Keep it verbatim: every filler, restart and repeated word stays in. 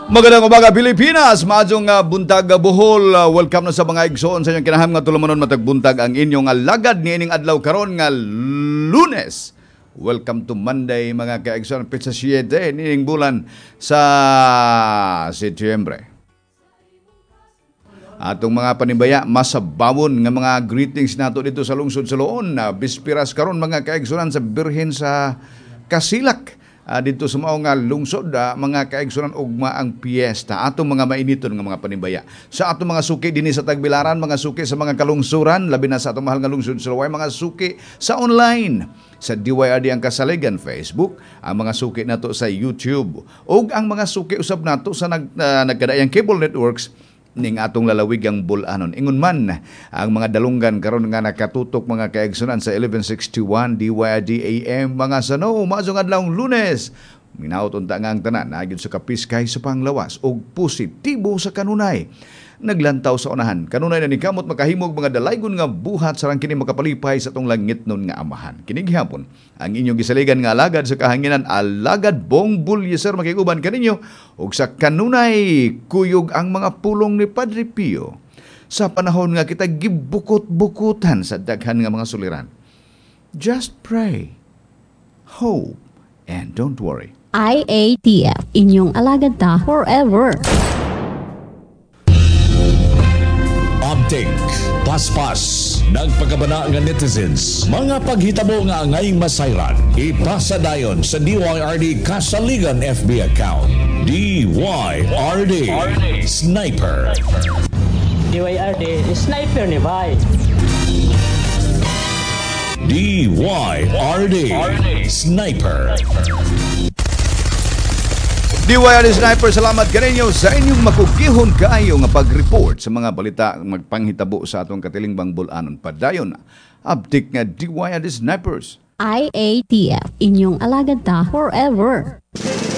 Magandang umaga Pilipinas, maadjong uh, buntag uh, Bohol. Uh, welcome na sa mga igsoon sa inyong kinaham nga tulumanon matag buntag ang inyong alagad niining adlaw karon nga Lunes. Welcome to Monday mga kaigsoon, pizza siete niining bulan sa Setyembre. Atong mga panibaya, masabawon nga mga greetings nato dito sa lungsod sa Loon. Uh, bispiras karon mga kaigsoon sa Birhen sa Kasilak. Uh, dito sa mga nga lungsod, uh, mga kaigsunan ugma ang piyesta atong mga mainiton nga mga panibaya. Sa atong mga suki dinhi sa Tagbilaran, mga suki sa mga kalungsuran, labi na sa atong mahal nga lungsod sa Luway, mga suki sa online sa D Y R D ang Kasaligan Facebook, ang mga suki nato sa YouTube, ug ang mga suki usab nato sa nag, uh, nagkadaayang cable networks ning atong lalawigang bulanon. Ingon man ang mga dalunggan karon nga nakatutok mga kaigsunan sa eleven sixty-one D Y R D A M mga sano maadtong adlawng Lunes. Minaot unta nga ang tanan nagyud sa kapiskay sa panglawas ug positibo sa kanunay. Naglantaw sa unahan kanunay na ni kamot makahimog mga dalaygon nga buhat sarang kini makapalipay sa tong langitnon nga amahan. Kini gihapon ang inyong gisaligan nga alagad sa kahanginan, alagad Bong Bulyeser makiguban kaninyo ug sa kanunay kuyog ang mga pulong ni Padre Pio sa panahon nga kita gibukot-bukutan sa daghan nga mga suliran. Just pray, hope, and don't worry. I A T F, inyong alagad ta forever. Update, paspas, nagpagabana nga netizens, mga paghitabo nga angay masayran, ipasa dayon sa D Y R D Kasaligan F B account. D Y R D Sniper. D Y R D Sniper ni Bay. D Y R D Sniper. D Y R D Sniper, salamat kaninyo sa inyong makugihon kaayo nga pag-report sa mga balita magpanghitabo sa atong katilingbang bulanon. Padayon, update nga D Y R D Snipers. I A T F, inyong alagad ta forever.